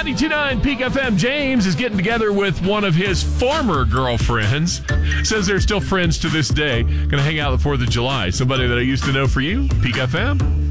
92.9 Peak FM. James is getting together with one of his former girlfriends. Says they're still friends to this day. Going to hang out the 4th of July. Somebody that I used to know for you, Peak FM.